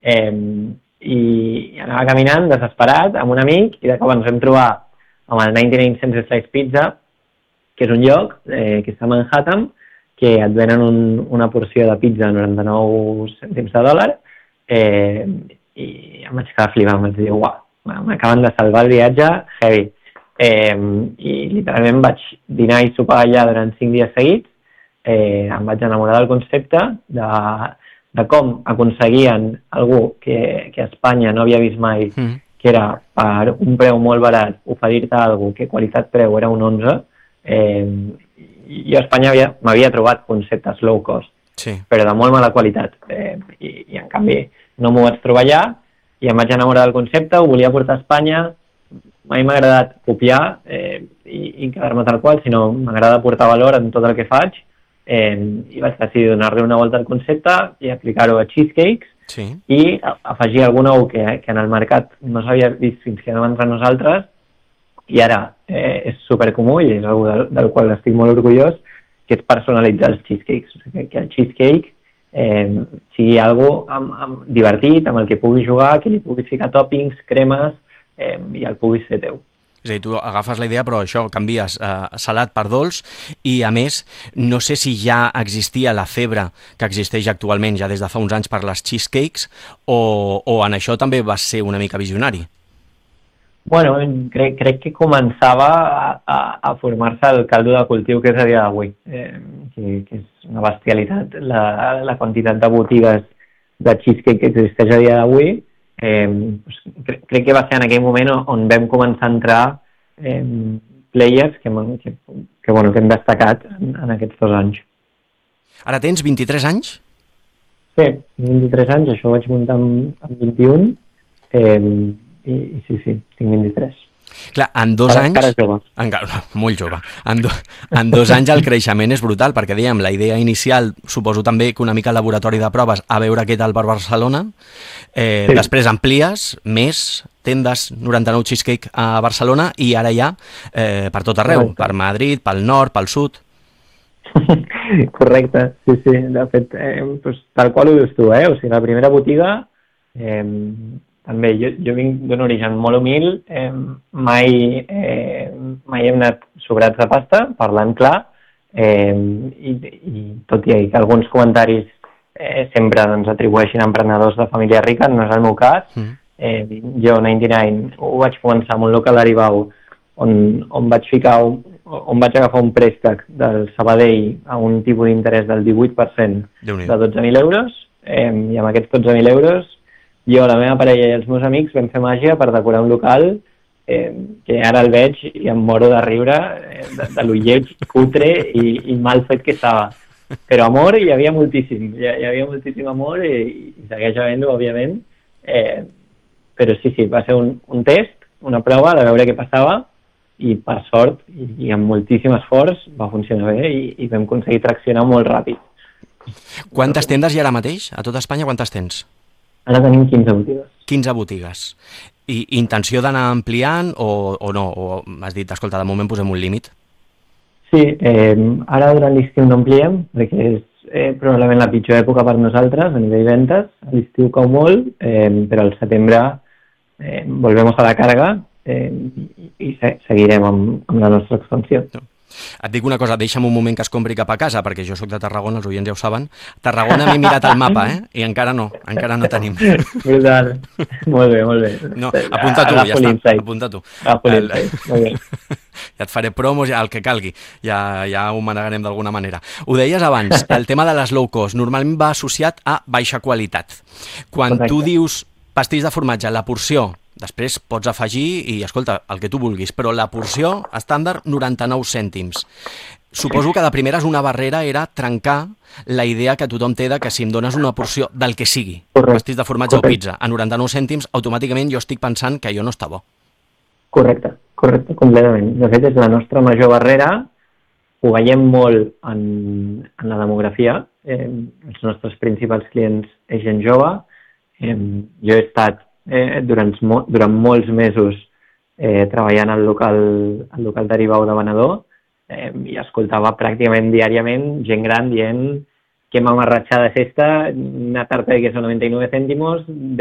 I anava caminant desesperat amb un amic i de cop ens vam trobar amb el 99 Cents Slice Pizza, que és un lloc que està a Manhattan, que et venen una porció de pizza a 99 cèntims de dòlar, i em vaig quedar flipant, em vaig dir, uau, m'acaben de salvar el viatge, heavy. I literalment vaig dinar i sopar allà durant 5 dies seguits, em vaig enamorar del concepte de com aconseguien algú que a Espanya no havia vist mai, que era per un preu molt barat oferir-te alguna que qualitat-preu era un 11, jo a Espanya m'havia trobat conceptes low cost, però de molt mala qualitat, i en canvi no m'ho vaig trobar allà i em vaig enamorar del concepte, ho volia portar a Espanya. Mai m'ha agradat copiar i quedar-me tal qual, sinó m'agrada aportar valor en tot el que faig, i vaig decidir donar-li una volta al concepte i aplicar-ho a cheesecakes i afegir algun ou que en el mercat no s'havia vist fins que no entre nosaltres, i ara és supercomú i és algo del qual estic molt orgullós, que és personalitzar els cheesecakes, que el cheesecake sigui algo divertit, amb el que puguis jugar, que li puguis ficar toppings, cremes, i el puguis fer teu. És a dir, tu agafes la idea, però això, canvies salat per dolç, i a més, no sé si ja existia la febre que existeix actualment ja des de fa uns anys per les cheesecakes, o en això també vas ser una mica visionari. Bueno, crec que començava a formar-se el caldo de cultiu que és a dia d'avui, que és una bestialitat la quantitat de botigues de cheesecake que existeix a dia d'avui. Crec que va ser en aquell moment on vam començar a entrar players que hem destacat en aquests 2 anys. Ara tens 23 anys? Sí, 23 anys, això ho vaig muntar amb 21, i sí, tinc 23. Clar, en 2 anys... Encara és jove. Encara, molt jove. En 2 anys el creixement és brutal, perquè dèiem, la idea inicial, suposo també que una mica laboratori de proves, a veure què tal per Barcelona, després amplies, més tendes 99 Cheesecake a Barcelona, i ara ja per tot arreu, per Madrid, pel nord, pel sud. Correcte, sí. De fet, tal qual ho dius tu, o sigui, la primera botiga... També, jo vinc d'un origen molt humil, mai hem anat sobrats de pasta, parlant clar, i tot i que alguns comentaris sempre atribueixen a emprenedors de família rica, no és el meu cas. Jo, 99, ho vaig començar amb un local d'Aribau, on vaig agafar un préstec del Sabadell a un tipus d'interès del 18% de 12.000 euros, i amb aquests 12.000 euros jo, la meva parella i els meus amics vam fer màgia per decorar un local que ara el veig i em moro de riure de lo lleig, cutre i mal fet que estava. Però amor hi havia moltíssim, hi havia moltíssim amor i segueix havent-ho, òbviament. Però sí, va ser un test, una prova de veure què passava i per sort i amb moltíssim esforç va funcionar bé i vam aconseguir traccionar molt ràpid. Quantes tendes hi ha ara mateix? A tota Espanya quantes tens? Ara tenim 15 botigues. 15 botigues. I intenció d'anar ampliant o no? O m'has dit, escolta, de moment posem un límit? Sí, ara durant l'estiu no ampliem, perquè és probablement la pitjor època per nosaltres a nivell ventes. A l'estiu cau molt, però al setembre volvemos a la càrrega i seguirem amb la nostra expansió. Et dic una cosa, deixa'm un moment que es compri cap a casa, perquè jo sóc de Tarragona, els oients ja ho saben. Tarragona m'he mirat el mapa, i encara no tenim. Brutal. Molt bé. No, apunta tu, ja està, apunta tu. Molt bé. Ja et faré promos, el que calgui, ja ho manegarem d'alguna manera. Ho deies abans, el tema de les low cost normalment va associat a baixa qualitat. Quan tu dius pastís de formatge, la porció, després pots afegir i, escolta, el que tu vulguis, però la porció estàndard 99 cèntims. Suposo que de primeres una barrera era trencar la idea que tothom té de que si em dones una porció del que sigui, pastís de formatge o pizza, a 99 cèntims, automàticament jo estic pensant que allò no està bo. Correcte, completament. De fet, és la nostra major barrera, ho veiem molt en la demografia, els nostres principals clients és gent jove, jo he estat durant molts mesos treballant al local d'Aribau de venedor, i escoltava pràcticament diàriament gent gran dient qué mamarrachada es esta, una tarta de queso 99 céntimos,